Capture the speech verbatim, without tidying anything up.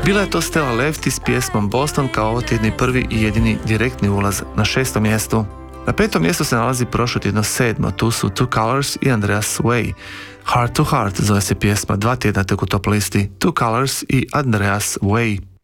Bila je to Stella Lefty s pjesmom Boston kao ovotjedni prvi i jedini direktni ulaz na šestom mjestu. Na petom mjestu se nalazi prošlotjedno sedmo, tu su Two Colors i Andreas Way. Heart to Heart zove se pjesma, dva tjedna tek u top listi, Two Colors i Andreas Way.